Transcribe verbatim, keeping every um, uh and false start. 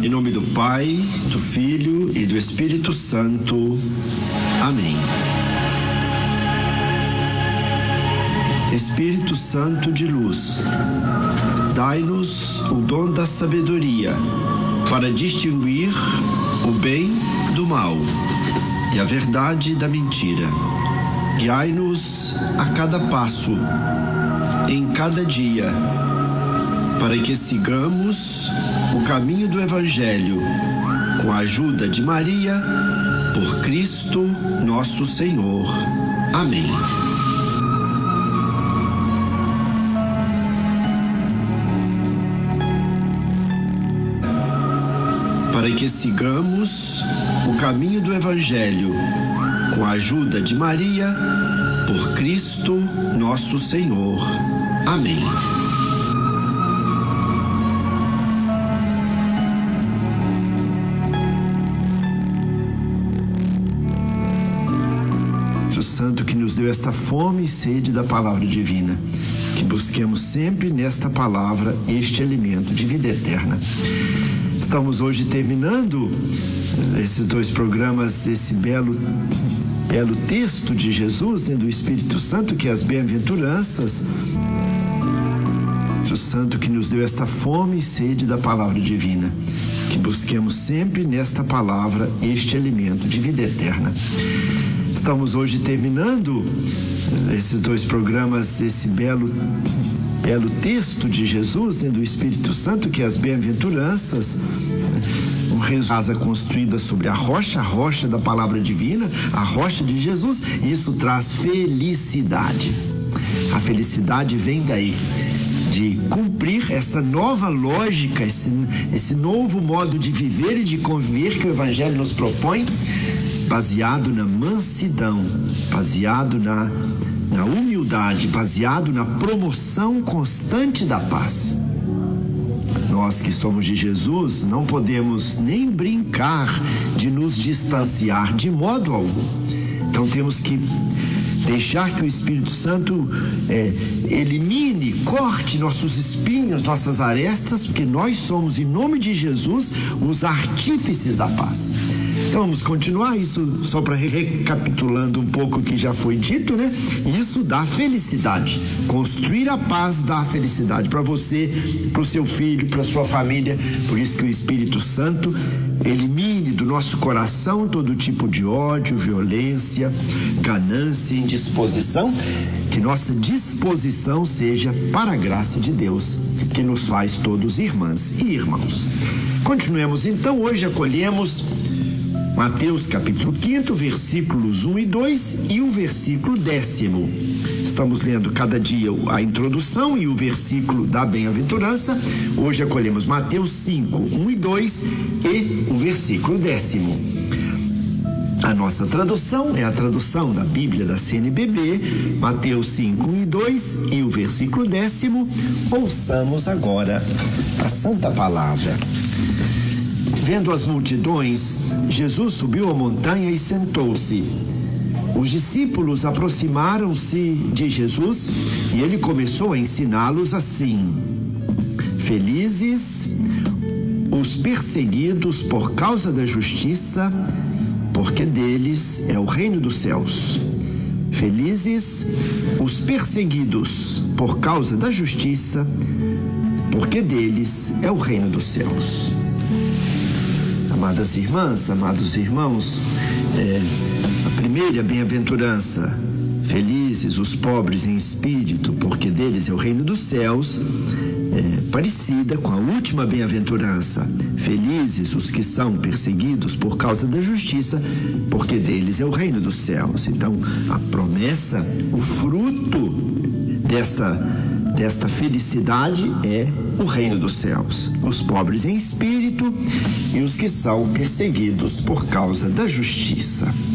Em nome do Pai, do Filho e do Espírito Santo. Amém. Espírito Santo de luz, dai-nos o dom da sabedoria para distinguir o bem do mal e a verdade da mentira. Guiai-nos a cada passo, em cada dia, para que sigamos o caminho do Evangelho, com a ajuda de Maria, por Cristo nosso Senhor. Amém. Para que sigamos o caminho do Evangelho, com a ajuda de Maria, por Cristo nosso Senhor. Amém. O Santo que nos deu esta fome e sede da palavra divina, que busquemos sempre nesta palavra este alimento de vida eterna. Estamos hoje terminando esses dois programas, esse belo, belo texto de Jesus, né, do Espírito Santo, que é as bem-aventuranças. O Santo que nos deu esta fome e sede da palavra divina, que busquemos sempre nesta palavra este alimento de vida eterna. Estamos hoje terminando esses dois programas, esse belo belo texto de Jesus, né, do Espírito Santo, que é as bem-aventuranças, uma casa construída sobre a rocha, a rocha da palavra divina, a rocha de Jesus, e isso traz felicidade. A felicidade vem daí, de cumprir essa nova lógica, esse, esse novo modo de viver e de conviver que o Evangelho nos propõe, baseado na mansidão, baseado na na humildade, baseado na promoção constante da paz. Nós que somos de Jesus não podemos nem brincar de nos distanciar de modo algum. Então temos que deixar que o Espírito Santo é, elimine, corte nossos espinhos, nossas arestas, porque nós somos, em nome de Jesus, os artífices da paz. Então vamos continuar isso, só para recapitulando um pouco o que já foi dito, né? Isso dá felicidade. Construir a paz dá felicidade para você, para o seu filho, para sua família. Por isso que o Espírito Santo elimine do nosso coração todo tipo de ódio, violência, ganância, indisposição. Que nossa disposição seja para a graça de Deus, que nos faz todos irmãs e irmãos. Continuemos então, hoje acolhemos Mateus capítulo quinto, versículos um e dois e o versículo décimo. Estamos lendo cada dia a introdução e o versículo da bem-aventurança. Hoje acolhemos Mateus cinco, um e dois e o versículo décimo. A nossa tradução é a tradução da Bíblia da C N B B, Mateus cinco, um e dois e o versículo décimo. Ouçamos agora a Santa Palavra. Vendo as multidões, Jesus subiu a montanha e sentou-se. Os discípulos aproximaram-se de Jesus e ele começou a ensiná-los assim: Felizes os perseguidos por causa da justiça, porque deles é o reino dos céus. Felizes os perseguidos por causa da justiça, porque deles é o reino dos céus. Amadas irmãs, amados irmãos, é, a primeira bem-aventurança, felizes os pobres em espírito, porque deles é o reino dos céus, é parecida com a última bem-aventurança, felizes os que são perseguidos por causa da justiça, porque deles é o reino dos céus. Então, a promessa, o fruto desta desta felicidade é o reino dos céus, os pobres em espírito e os que são perseguidos por causa da justiça.